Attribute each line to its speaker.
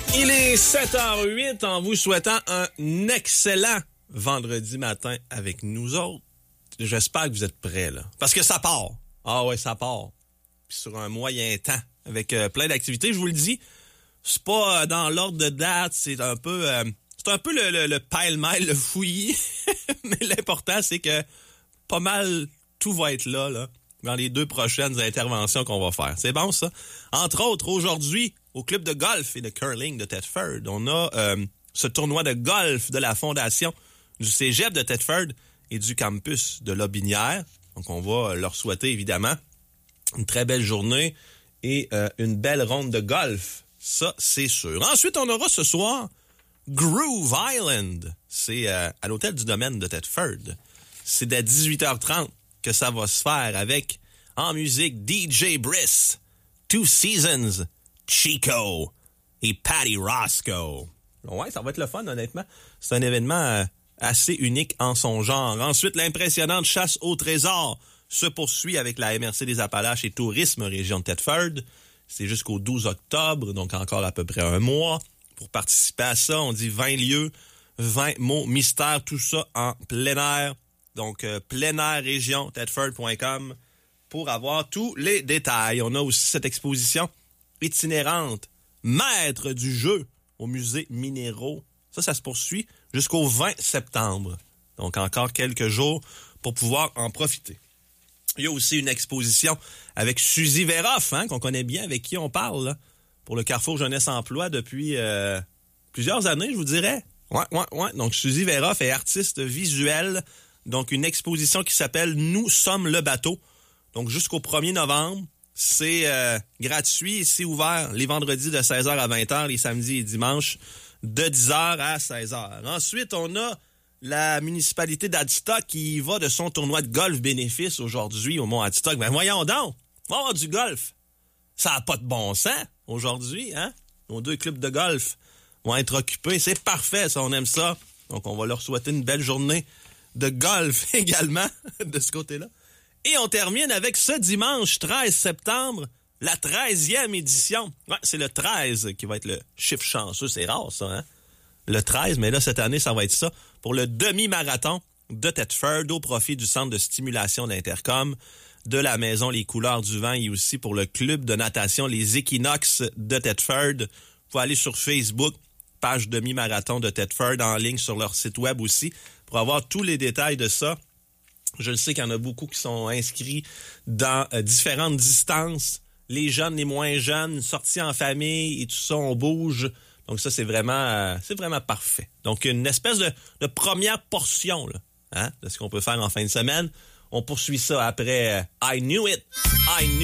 Speaker 1: Il est 7h08 en vous souhaitant un excellent vendredi matin avec nous autres. J'espère que vous êtes prêts, là. Parce que ça part. Ah ouais, ça part. Puis sur un moyen temps, avec plein d'activités, je vous le dis, c'est pas dans l'ordre de date, c'est un peu le pêle-mêle, le fouillis. Mais l'important, c'est que pas mal tout va être là, dans les 2 prochaines interventions qu'on va faire. C'est bon, ça? Entre autres, aujourd'hui, au club de golf et de curling de Thetford, on a ce tournoi de golf de la fondation du cégep de Thetford et du campus de Lotbinière. Donc, on va leur souhaiter, évidemment, une très belle journée et une belle ronde de golf. Ça, c'est sûr. Ensuite, on aura ce soir Groove Island. C'est à l'hôtel du domaine de Thetford. C'est dès 18h30 que ça va se faire avec, en musique, DJ Briss, Two Seasons, Chico et Patty Roscoe. Ouais, ça va être le fun, honnêtement. C'est un événement assez unique en son genre. Ensuite, l'impressionnante chasse au trésor se poursuit avec la MRC des Appalaches et Tourisme région de Thetford. C'est jusqu'au 12 octobre, donc encore à peu près un mois. Pour participer à ça, on dit 20 lieux, 20 mots mystères, tout ça en plein air. Donc, plein air région, thetford.com pour avoir tous les détails. On a aussi cette exposition itinérante, maître du jeu au musée Minéraux. Ça se poursuit jusqu'au 20 septembre. Donc, encore quelques jours pour pouvoir en profiter. Il y a aussi une exposition avec Suzy Veroff, qu'on connaît bien, avec qui on parle, là, pour le Carrefour Jeunesse Emploi depuis plusieurs années, je vous dirais. Ouais. Donc, Suzy Veroff est artiste visuelle. Donc, une exposition qui s'appelle « Nous sommes le bateau ». Donc, jusqu'au 1er novembre, c'est gratuit. C'est ouvert les vendredis de 16h à 20h, les samedis et dimanches de 10h à 16h. Ensuite, on a la municipalité d'Adstock qui va de son tournoi de golf bénéfice aujourd'hui au Mont Adstock. Ben voyons donc, on va avoir du golf. Ça n'a pas de bon sens aujourd'hui, hein? Nos 2 clubs de golf vont être occupés. C'est parfait, ça, on aime ça. Donc, on va leur souhaiter une belle journée de golf également de ce côté-là. Et on termine avec ce dimanche 13 septembre, la 13e édition. Ouais, c'est le 13 qui va être le chiffre chanceux. C'est rare, ça, hein? Le 13, mais là, cette année, ça va être ça. Pour le demi-marathon de Thetford au profit du Centre de stimulation d'Intercom, de la Maison Les Couleurs du Vent et aussi pour le club de natation Les Équinoxes de Thetford. Vous pouvez aller sur Facebook, page demi-marathon de Thetford, en ligne sur leur site web aussi, pour avoir tous les détails de ça. Je le sais qu'il y en a beaucoup qui sont inscrits dans différentes distances. Les jeunes, les moins jeunes, sortis en famille et tout ça, on bouge. Donc ça, c'est vraiment parfait. Donc une espèce de première portion là, de ce qu'on peut faire en fin de semaine. On poursuit ça après I Knew It.